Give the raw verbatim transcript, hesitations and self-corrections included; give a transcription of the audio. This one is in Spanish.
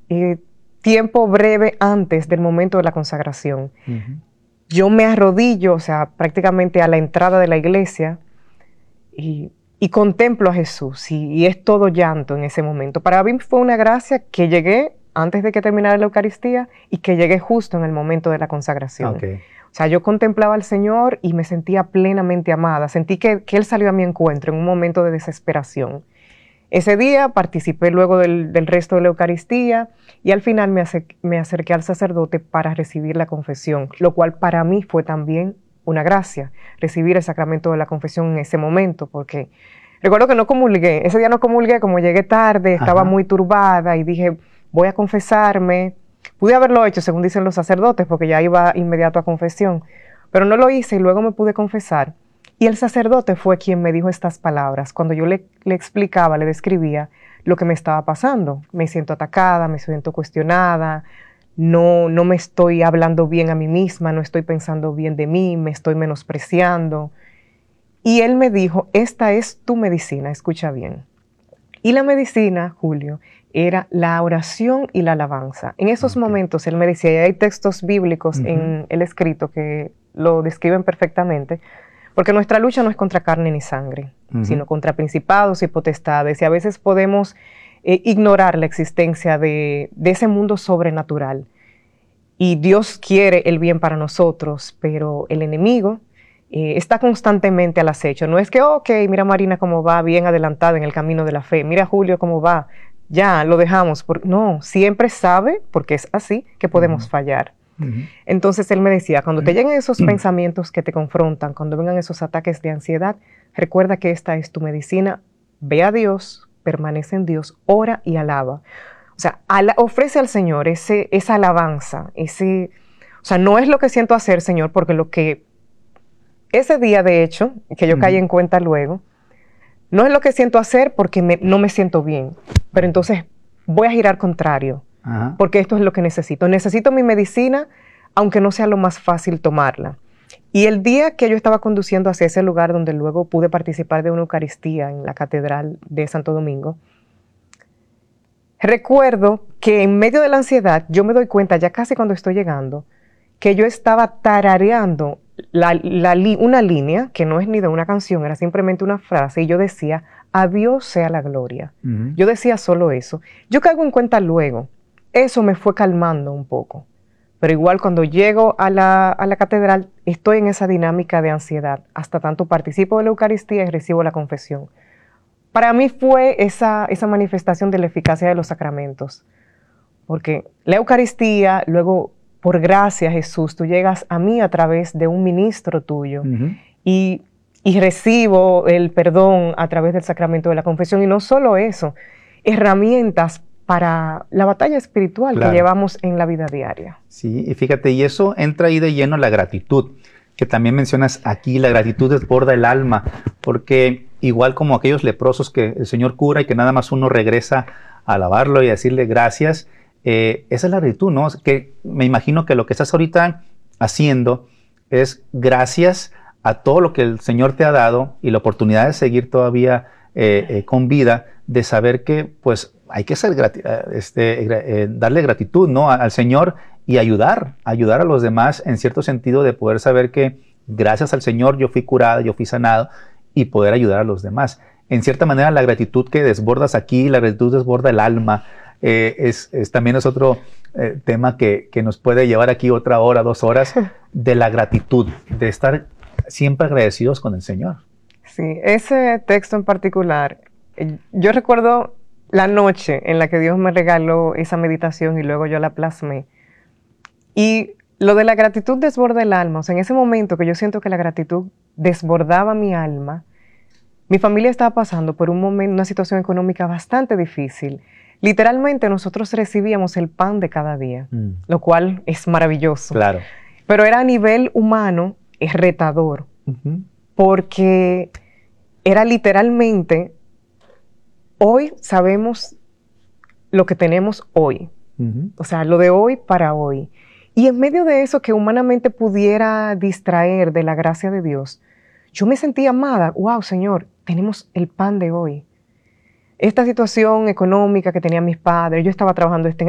eh, tiempo breve antes del momento de la consagración. Uh-huh. Yo me arrodillo, o sea, prácticamente a la entrada de la iglesia y, y contemplo a Jesús y, y es todo llanto en ese momento. Para mí fue una gracia que llegué antes de que terminara la Eucaristía y que llegué justo en el momento de la consagración. Okay. O sea, yo contemplaba al Señor y me sentía plenamente amada. Sentí que, que Él salió a mi encuentro en un momento de desesperación. Ese día participé luego del, del resto de la Eucaristía y al final me, acer, me acerqué al sacerdote para recibir la confesión, lo cual para mí fue también una gracia, recibir el sacramento de la confesión en ese momento, porque recuerdo que no comulgué, ese día no comulgué, como llegué tarde, estaba Ajá. muy turbada y dije, voy a confesarme. Pude haberlo hecho, según dicen los sacerdotes, porque ya iba inmediato a confesión, pero no lo hice y luego me pude confesar. Y el sacerdote fue quien me dijo estas palabras. Cuando yo le, le explicaba, le describía lo que me estaba pasando. Me siento atacada, me siento cuestionada, no, no me estoy hablando bien a mí misma, no estoy pensando bien de mí, me estoy menospreciando. Y él me dijo, esta es tu medicina, escucha bien. Y la medicina, Julio, era la oración y la alabanza. En esos okay. momentos él me decía, y hay textos bíblicos uh-huh. en el escrito que lo describen perfectamente, porque nuestra lucha no es contra carne ni sangre, uh-huh. sino contra principados y potestades, y a veces podemos eh, ignorar la existencia de, de ese mundo sobrenatural. Y Dios quiere el bien para nosotros, pero el enemigo eh, está constantemente al acecho. No es que, ok, mira Marina cómo va, bien adelantada en el camino de la fe, mira Julio cómo va, ya lo dejamos. Por... No, siempre sabe, porque es así, que podemos uh-huh. fallar. Uh-huh. Entonces él me decía, cuando te lleguen esos uh-huh. pensamientos que te confrontan, cuando vengan esos ataques de ansiedad, recuerda que esta es tu medicina, ve a Dios, permanece en Dios, ora y alaba. O sea, ala, ofrece al Señor ese, esa alabanza, ese, o sea, no es lo que siento hacer, Señor, porque lo que, ese día de hecho, que yo uh-huh. caí en cuenta luego, no es lo que siento hacer porque me, no me siento bien, pero entonces voy a girar contrario. Ajá. Porque esto es lo que necesito. Necesito mi medicina, aunque no sea lo más fácil tomarla. Y el día que yo estaba conduciendo hacia ese lugar donde luego pude participar de una Eucaristía en la Catedral de Santo Domingo, recuerdo que en medio de la ansiedad, yo me doy cuenta, ya casi cuando estoy llegando, que yo estaba tarareando la, la, una línea, que no es ni de una canción, era simplemente una frase, y yo decía, a Dios sea la gloria. Uh-huh. Yo decía solo eso. Yo caigo en cuenta luego. Eso me fue calmando un poco. Pero igual cuando llego a la, a la catedral, estoy en esa dinámica de ansiedad. Hasta tanto participo de la Eucaristía y recibo la confesión. Para mí fue esa, esa manifestación de la eficacia de los sacramentos. Porque la Eucaristía, luego, por gracia, Jesús, tú llegas a mí a través de un ministro tuyo. Uh-huh. Y, y recibo el perdón a través del sacramento de la confesión. Y no solo eso, herramientas para la batalla espiritual claro. que llevamos en la vida diaria. Sí, y fíjate, y eso entra ahí de lleno la gratitud, que también mencionas aquí, la gratitud desborda el alma, porque igual como aquellos leprosos que el Señor cura y que nada más uno regresa a alabarlo y a decirle gracias, eh, esa es la gratitud, ¿no? Que me imagino que lo que estás ahorita haciendo es gracias a todo lo que el Señor te ha dado y la oportunidad de seguir todavía eh, eh, con vida, de saber que, pues, hay que ser grati- este, eh, darle gratitud, ¿no? al Señor y ayudar, ayudar a los demás en cierto sentido de poder saber que gracias al Señor yo fui curado, yo fui sanado y poder ayudar a los demás. En cierta manera la gratitud que desbordas aquí, la gratitud desborda el alma, eh, es, es, también es otro eh, tema que, que nos puede llevar aquí otra hora, dos horas, de la gratitud, de estar siempre agradecidos con el Señor. Sí, ese texto en particular, yo recuerdo la noche en la que Dios me regaló esa meditación y luego yo la plasmé. Y lo de la gratitud desborda el alma. O sea, en ese momento que yo siento que la gratitud desbordaba mi alma, mi familia estaba pasando por un momento, una situación económica bastante difícil. Literalmente nosotros recibíamos el pan de cada día, mm. lo cual es maravilloso. Claro. Pero era a nivel humano, es retador, uh-huh. porque era literalmente... Hoy sabemos lo que tenemos hoy, uh-huh. o sea, lo de hoy para hoy. Y en medio de eso que humanamente pudiera distraer de la gracia de Dios, yo me sentía amada. Wow, Señor, tenemos el pan de hoy. Esta situación económica que tenían mis padres, yo estaba trabajando este